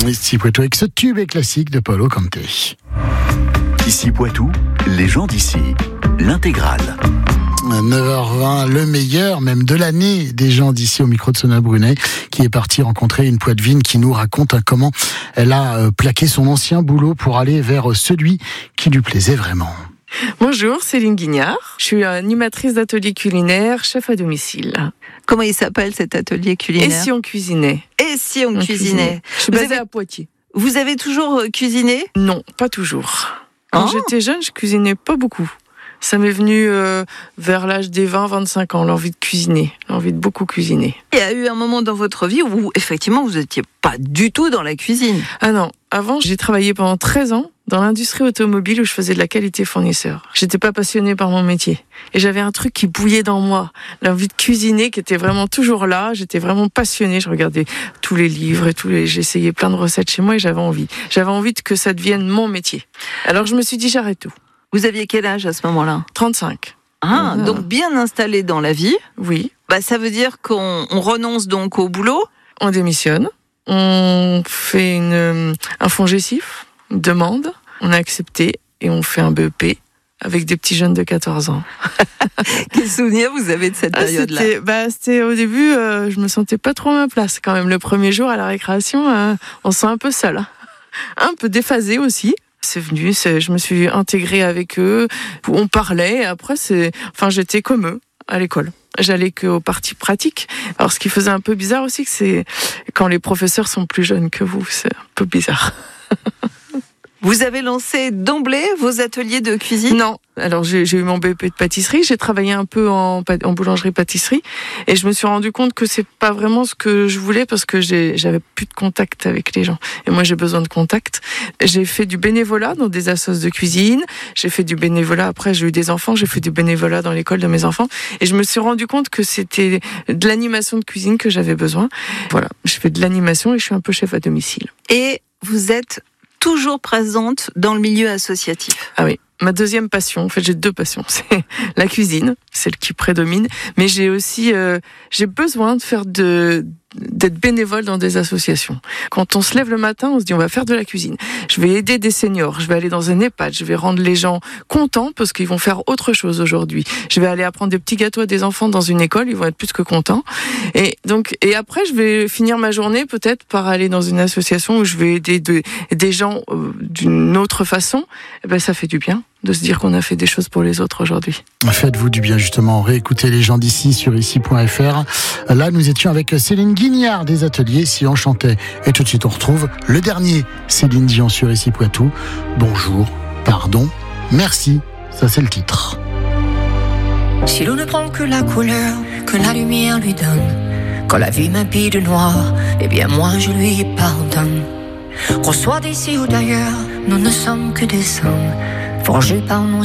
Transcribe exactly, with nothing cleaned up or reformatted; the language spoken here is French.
Ici Poitou avec ce tube et classique de Paolo Conte. Ici Poitou, les gens d'ici, l'intégrale. neuf heures vingt, le meilleur, même de l'année, des gens d'ici au micro de Sonia Brunet, qui est partie rencontrer une Poitevine qui nous raconte comment elle a plaqué son ancien boulot pour aller vers celui qui lui plaisait vraiment. Bonjour, Céline Guignard. Je suis animatrice d'atelier culinaire, chef à domicile. Comment il s'appelle cet atelier culinaire ? Et si on cuisinait ? Et si on, on cuisinait, cuisinait. Je suis basée avez... à Poitiers. Vous avez toujours cuisiné ? Non, pas toujours. Quand oh. j'étais jeune, je cuisinais pas beaucoup. Ça m'est venu euh, vers l'âge des vingt à vingt-cinq ans, l'envie de cuisiner, l'envie de beaucoup cuisiner. Il y a eu un moment dans votre vie où, effectivement, vous n'étiez pas du tout dans la cuisine. Ah non, avant, j'ai travaillé pendant treize ans dans l'industrie automobile où je faisais de la qualité fournisseur. J'étais pas passionnée par mon métier. Et j'avais un truc qui bouillait dans moi, l'envie de cuisiner qui était vraiment toujours là. J'étais vraiment passionnée, je regardais tous les livres et tous les... j'essayais plein de recettes chez moi et j'avais envie. J'avais envie que ça devienne mon métier. Alors je me suis dit, j'arrête tout. Vous aviez quel âge à ce moment-là ? trente-cinq. Ah, mmh. Donc bien installé dans la vie. Oui. Bah, ça veut dire qu'on on renonce donc au boulot ? On démissionne, on fait une, un FONGECIF, une demande, on a accepté et on fait un B E P avec des petits jeunes de quatorze ans. Quel souvenir vous avez de cette ah, période-là ? C'était, bah, c'était au début, euh, je me sentais pas trop à ma place quand même. Le premier jour à la récréation, euh, on se sent un peu seul, un peu déphasé aussi. C'est venu, c'est, je me suis intégrée avec eux, on parlait, et après, c'est, enfin, j'étais comme eux à l'école. J'allais qu'aux parties pratiques. Alors, ce qui faisait un peu bizarre aussi, que c'est quand les professeurs sont plus jeunes que vous, c'est un peu bizarre. Vous avez lancé d'emblée vos ateliers de cuisine ? Non. Alors, j'ai, j'ai eu mon B E P de pâtisserie, j'ai travaillé un peu en, en boulangerie-pâtisserie, et je me suis rendu compte que c'est pas vraiment ce que je voulais parce que j'ai, j'avais plus de contact avec les gens. Et moi, j'ai besoin de contact. J'ai fait du bénévolat dans des assos de cuisine, j'ai fait du bénévolat, après j'ai eu des enfants, j'ai fait du bénévolat dans l'école de mes enfants, et je me suis rendu compte que c'était de l'animation de cuisine que j'avais besoin. Voilà, je fais de l'animation et je suis un peu chef à domicile. Et vous êtes toujours présente dans le milieu associatif. Ah oui. Ma deuxième passion, en fait j'ai deux passions, c'est la cuisine, celle qui prédomine, mais j'ai aussi euh, j'ai besoin de faire de d'être bénévole dans des associations. Quand on se lève le matin, on se dit on va faire de la cuisine. Je vais aider des seniors, je vais aller dans un EHPAD, je vais rendre les gens contents parce qu'ils vont faire autre chose aujourd'hui. Je vais aller apprendre des petits gâteaux à des enfants dans une école, ils vont être plus que contents. Et donc et après je vais finir ma journée peut-être par aller dans une association où je vais aider de, des gens euh, d'une autre façon. Et ben ça fait du bien de se dire qu'on a fait des choses pour les autres aujourd'hui. Faites-vous du bien justement, réécoutez les gens d'ici sur ici point f r. Là nous étions avec Céline Guignard des ateliers Si on chantait. Et tout de suite on retrouve le dernier Céline Dion sur ici Poitou. Bonjour, pardon, merci, ça c'est le titre. Si l'on ne prend que la couleur que la lumière lui donne, quand la vie m'habille de noir, eh bien moi je lui pardonne. Qu'on soit d'ici ou d'ailleurs, nous ne sommes que des hommes forgés par nos